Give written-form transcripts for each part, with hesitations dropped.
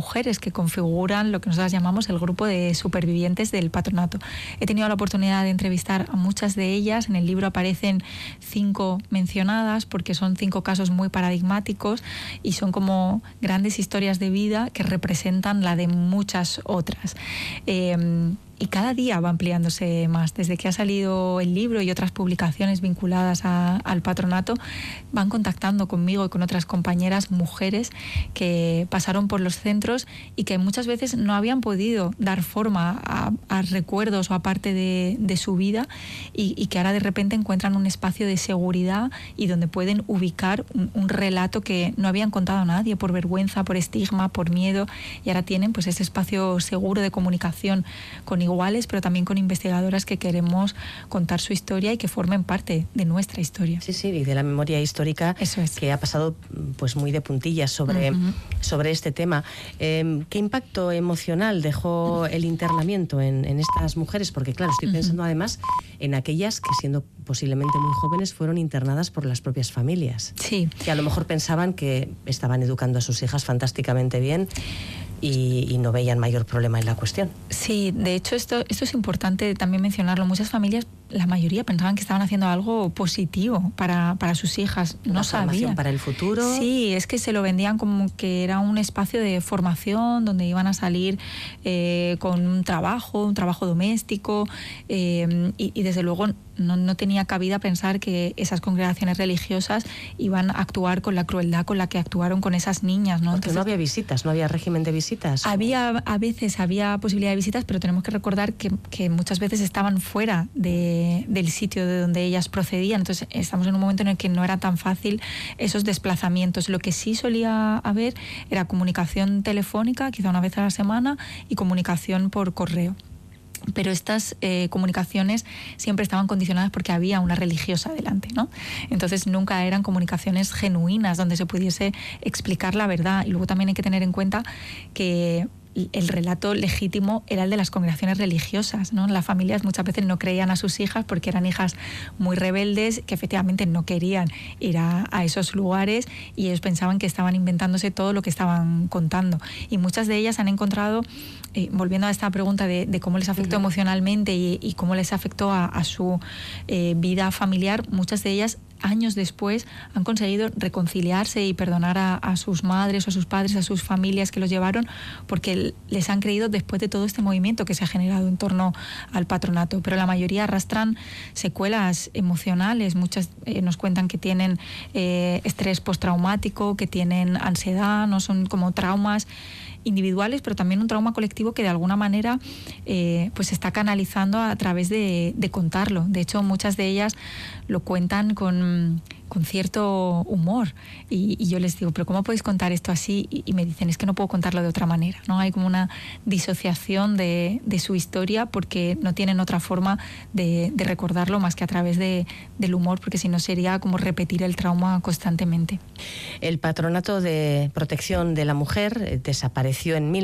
mujeres que configuran lo que nosotros llamamos el grupo de supervivientes del patronato. He tenido la oportunidad de entrevistar a muchas de ellas. En el libro aparecen 5 mencionadas porque son 5 casos muy paradigmáticos y son como grandes historias de vida que representan la de muchas otras. Y cada día va ampliándose más. Desde que ha salido el libro y otras publicaciones vinculadas al patronato, van contactando conmigo y con otras compañeras mujeres que pasaron por los centros y que muchas veces no habían podido dar forma a recuerdos o a parte de su vida y que ahora de repente encuentran un espacio de seguridad y donde pueden ubicar un relato que no habían contado a nadie por vergüenza, por estigma, por miedo, y ahora tienen pues ese espacio seguro de comunicación con iguales, pero también con investigadoras que queremos contar su historia y que formen parte de nuestra historia. Sí, sí, y de la memoria histórica. Eso es. Que ha pasado pues muy de puntillas sobre este tema. ¿Qué impacto emocional dejó el internamiento en estas mujeres? Porque claro, estoy pensando además en aquellas que, siendo posiblemente muy jóvenes, fueron internadas por las propias familias. Sí. Que a lo mejor pensaban que estaban educando a sus hijas fantásticamente bien y no veían mayor problema en la cuestión. Sí, de hecho esto es importante también mencionarlo. Muchas familias, la mayoría, pensaban que estaban haciendo algo positivo para sus hijas. No sabían. Para el futuro. Sí, es que se lo vendían como que era un espacio de formación donde iban a salir con un trabajo doméstico y desde luego no tenía cabida pensar que esas congregaciones religiosas iban a actuar con la crueldad con la que actuaron con esas niñas, ¿no? Porque entonces, no había visitas, no había régimen de visitas. A veces había posibilidad de visitas, pero tenemos que recordar que muchas veces estaban fuera del sitio de donde ellas procedían. Entonces estamos en un momento en el que no era tan fácil esos desplazamientos. Lo que sí solía haber era comunicación telefónica, quizá una vez a la semana, y comunicación por correo. Pero estas comunicaciones siempre estaban condicionadas porque había una religiosa delante, ¿no? Entonces nunca eran comunicaciones genuinas donde se pudiese explicar la verdad. Y luego también hay que tener en cuenta que el relato legítimo era el de las congregaciones religiosas, ¿no? Las familias muchas veces no creían a sus hijas porque eran hijas muy rebeldes que efectivamente no querían ir a esos lugares y ellos pensaban que estaban inventándose todo lo que estaban contando. Y muchas de ellas han encontrado, volviendo a esta pregunta de cómo les afectó emocionalmente y cómo les afectó a su vida familiar, muchas de ellas años después han conseguido reconciliarse y perdonar a sus madres o a sus padres, a sus familias que los llevaron, porque les han creído después de todo este movimiento que se ha generado en torno al patronato. Pero la mayoría arrastran secuelas emocionales. Muchas nos cuentan que tienen estrés postraumático, que tienen ansiedad, no son como traumas individuales, pero también un trauma colectivo que de alguna manera pues se está canalizando a través de contarlo. De hecho, muchas de ellas lo cuentan con cierto humor y yo les digo, pero ¿cómo podéis contar esto así? Y me dicen, es que no puedo contarlo de otra manera, ¿no? Hay como una disociación de su historia porque no tienen otra forma de recordarlo más que a través del humor, porque si no sería como repetir el trauma constantemente. El Patronato de Protección de la Mujer desapareció en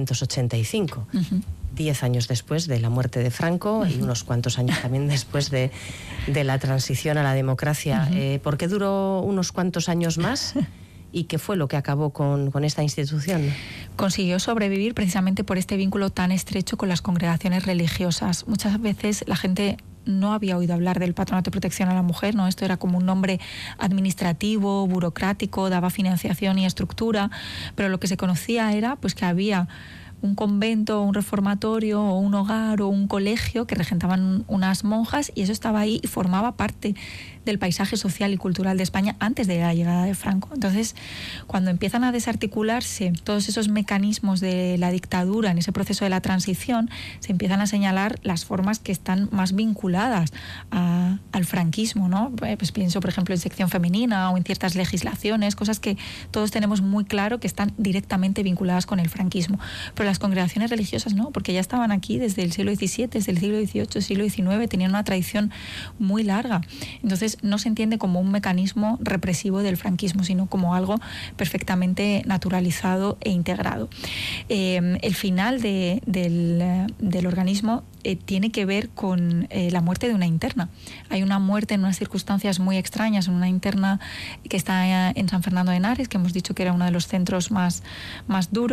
1985. 10 años después de la muerte de Franco y unos cuantos años también después de la transición a la democracia. ¿Por qué duró unos cuantos años más? ¿Y qué fue lo que acabó con esta institución? Consiguió sobrevivir precisamente por este vínculo tan estrecho con las congregaciones religiosas. Muchas veces la gente no había oído hablar del Patronato de Protección a la Mujer, ¿no? Esto era como un nombre administrativo, burocrático, daba financiación y estructura, pero lo que se conocía era pues que había un convento, un reformatorio, o un hogar o un colegio que regentaban unas monjas y eso estaba ahí y formaba parte del paisaje social y cultural de España antes de la llegada de Franco. Entonces, cuando empiezan a desarticularse todos esos mecanismos de la dictadura en ese proceso de la transición, se empiezan a señalar las formas que están más vinculadas al franquismo, ¿no? Pues pienso, por ejemplo, en sección femenina o en ciertas legislaciones, cosas que todos tenemos muy claro que están directamente vinculadas con el franquismo. Pero las congregaciones religiosas no, porque ya estaban aquí desde el siglo XVII, desde el siglo XVIII, siglo XIX, tenían una tradición muy larga. Entonces, no se entiende como un mecanismo represivo del franquismo, sino como algo perfectamente naturalizado e integrado. El final del organismo tiene que ver con la muerte de una interna. Hay una muerte en unas circunstancias muy extrañas, una interna que está en San Fernando de Henares, que hemos dicho que era uno de los centros más duros.